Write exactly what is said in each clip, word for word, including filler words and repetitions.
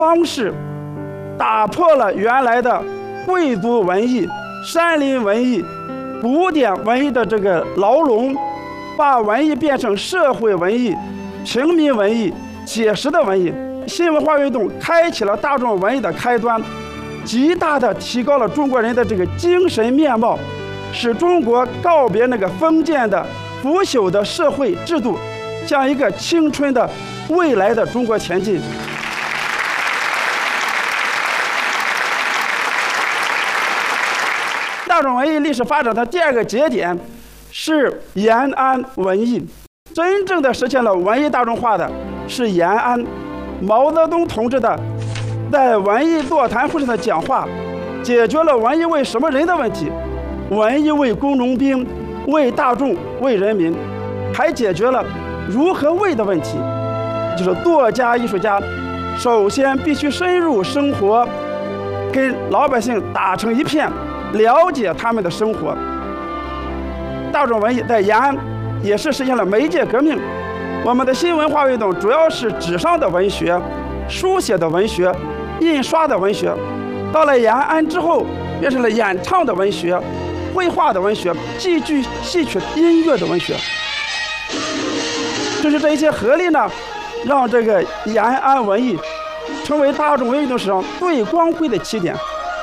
方式，打破了原来的贵族文艺、山林文艺、古典文艺的这个牢笼，把文艺变成社会文艺、平民文艺、写实的文艺。新文化运动开启了大众文艺的开端，极大的提高了中国人的这个精神面貌，使中国告别那个封建的腐朽的社会制度，向一个青春的未来的中国前进。大众文艺历史发展的第二个节点是延安文艺，真正的实现了文艺大众化的是延安。毛泽东同志的在文艺座谈会上的讲话，解决了文艺为什么人的问题，文艺为工农兵、为大众、为人民，还解决了如何为的问题，就是作家艺术家首先必须深入生活，跟老百姓打成一片，了解他们的生活。大众文艺在延安也是实现了媒介革命。我们的新文化运动主要是纸上的文学、书写的文学、印刷的文学，到了延安之后变成了演唱的文学、绘画的文学、戏剧戏曲音乐的文学。就是这一些合力呢，让这个延安文艺成为大众文艺运动史上最光辉的起点。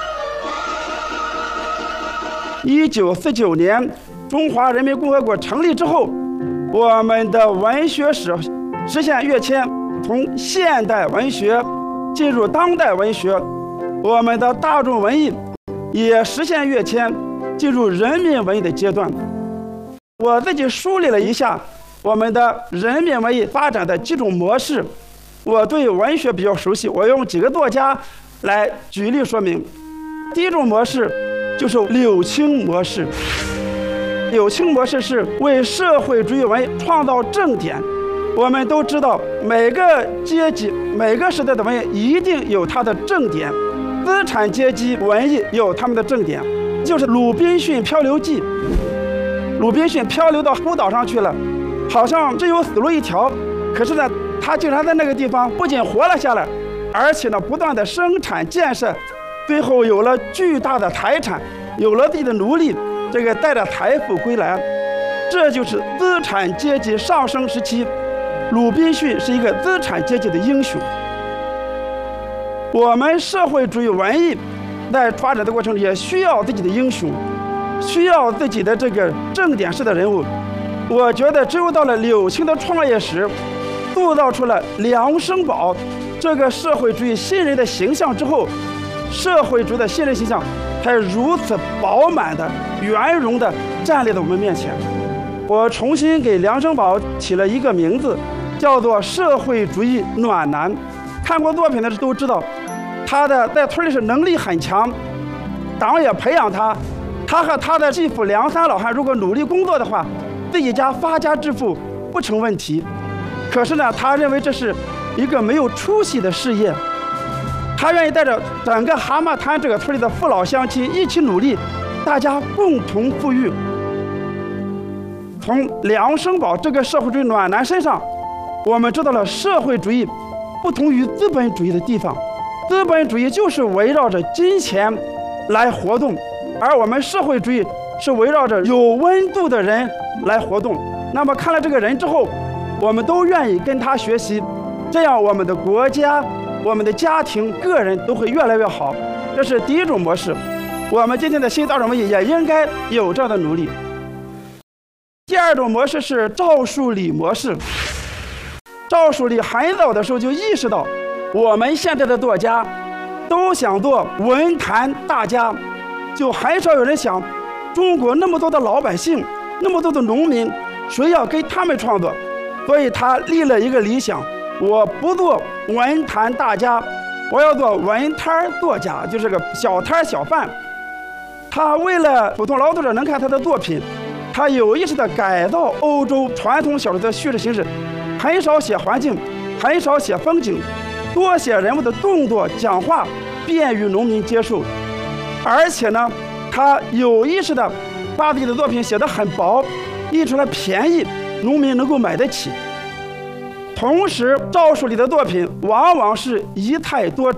一九四九年中华人民共和国成立之后，我们的文学史实现跃迁，从现代文学进入当代文学，我们的大众文艺也实现跃迁，进入人民文艺的阶段。我自己梳理了一下我们的人民文艺发展的几种模式，我对文学比较熟悉，我用几个作家来举例说明。第一种模式就是柳青模式。柳青模式是为社会主义文艺创造正点。我们都知道，每个阶级、每个时代的文艺一定有它的正点。资产阶级文艺有他们的正点，就是《鲁滨逊漂流记》。鲁滨逊漂流到孤岛上去了，好像只有死路一条，可是呢，他竟然在那个地方不仅活了下来，而且呢，不断的生产建设，最后有了巨大的财产，有了自己的奴隶。这个带着财富归来，这就是资产阶级上升时期。鲁滨逊是一个资产阶级的英雄。我们社会主义文艺在发展的过程中也需要自己的英雄，需要自己的这个正点式的人物。我觉得只有到了柳青的创业时，塑造出了梁生宝这个社会主义新人的形象之后，社会主义的新人形象才如此饱满的、圆融的站立在我们面前。我重新给梁生宝起了一个名字，叫做社会主义暖男。看过作品的人都知道，他的在村里是能力很强，党也培养他。他和他的继父梁三老汉如果努力工作的话，自己家发家致富不成问题。可是呢，他认为这是一个没有出息的事业。他愿意带着整个蛤蟆滩这个村里的父老乡亲一起努力，大家共同富裕。从梁生宝这个社会主义暖男身上，我们知道了社会主义不同于资本主义的地方。资本主义就是围绕着金钱来活动，而我们社会主义是围绕着有温度的人来活动。那么看了这个人之后，我们都愿意跟他学习，这样我们的国家、我们的家庭、个人都会越来越好。这是第一种模式。我们今天的新大众文艺也应该有这样的努力。第二种模式是赵树理模式。赵树理很早的时候就意识到，我们现在的作家都想做文坛大家，就很少有人想，中国那么多的老百姓，那么多的农民，谁要跟他们创作？所以他立了一个理想，我不做文坛大家，我要做文摊作家，就是个小摊小贩。他为了普通劳动者能看他的作品，他有意识地改造欧洲传统小说的叙事形式，很少写环境，很少写风景，多写人物的动作、讲话，便于农民接受。而且呢，他有意识地把自己的作品写得很薄，印出来便宜，农民能够买得起。 同时，赵树理的作品往往是一态多